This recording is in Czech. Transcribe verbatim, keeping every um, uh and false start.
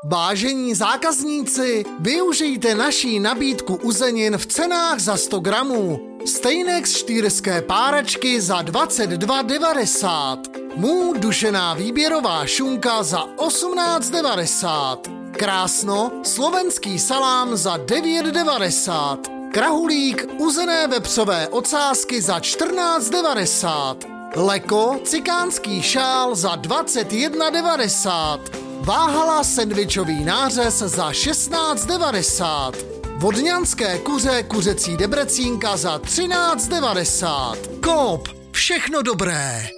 Vážení zákazníci, využijte naší nabídku uzenin v cenách za sto gramů. Stejnek z štýrské páračky za dvacet dva devadesát. Mů dušená výběrová šunka za osmnáct devadesát. Krásno, slovenský salám za devět devadesát. Krahulík, uzené vepřové ocásky za čtrnáct devadesát. Leko, cikánský šál za dvacet jedna devadesát. Váhala sendvičový nářez za šestnáct devadesát. Vodňanské kuře kuřecí debrecínka za třináct devadesát. Coop, všechno dobré.